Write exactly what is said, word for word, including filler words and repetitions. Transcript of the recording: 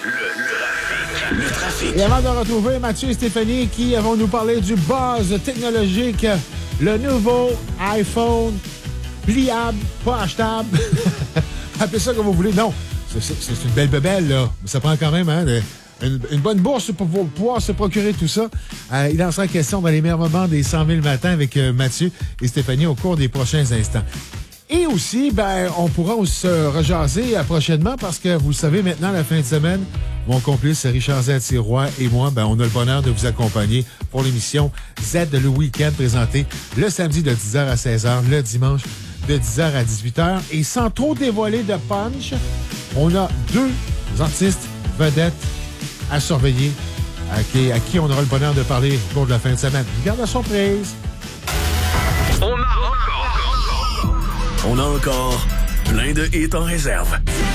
Le, le trafic. Et avant de retrouver Mathieu et Stéphanie qui vont nous parler du buzz technologique, le nouveau iPhone pliable, pas achetable. Appelez ça comme vous voulez. Non, c'est, c'est, c'est une belle bebelle, là. Mais ça prend quand même hein, de, une, une bonne bourse pour pouvoir se procurer tout ça. Euh, il en sera question dans les meilleurs moments des cent mille matins avec euh, Mathieu et Stéphanie au cours des prochains instants. Et aussi, ben, on pourra se rejaser euh, prochainement parce que, vous le savez, maintenant, la fin de semaine, mon complice Richard Z. Sirois et moi, ben, on a le bonheur de vous accompagner pour l'émission Z le Week-end présentée le samedi de dix heures à seize heures, le dimanche de dix heures à dix-huit heures. Et sans trop dévoiler de punch, on a deux artistes vedettes à surveiller, à qui, à qui on aura le bonheur de parler au cours de la fin de semaine. Garde la surprise! On a encore, on a encore plein de hits en réserve.